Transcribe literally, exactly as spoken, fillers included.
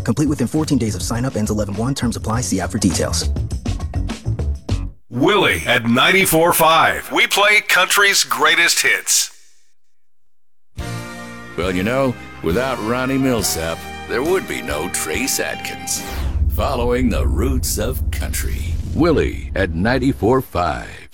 Complete within fourteen days of sign up. Ends eleven one. Terms apply. See app for details. Willie at ninety-four point five. We play country's greatest hits. Well, you know, without Ronnie Millsap, there would be no Trace Adkins. Following the roots of country. Willie at ninety-four point five.